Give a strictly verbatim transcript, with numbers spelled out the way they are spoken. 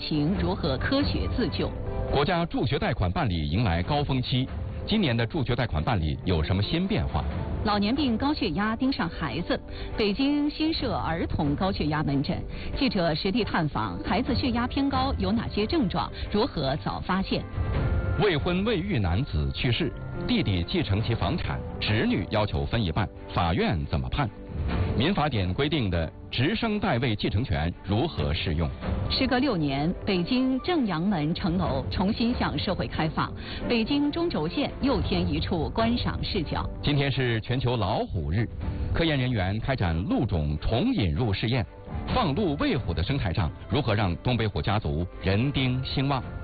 情如何科学自救。 国家助学贷款办理迎来高峰期，今年的助学贷款办理有什么新变化？ 老年病高血压盯上孩子，北京新设儿童高血压门诊。记者实地探访，孩子血压偏高有哪些症状？如何早发现？ 未婚未育男子去世，弟弟继承其房产，侄女要求分一半，法院怎么判？民法典规定的直生代位继承权如何适用？ 时隔六年，北京正阳门城楼重新向社会开放，北京中轴线又添一处观赏视角。 今天是全球老虎日，科研人员开展鹿种重引入试验，放鹿喂虎的生态上，如何让东北虎家族人丁兴旺？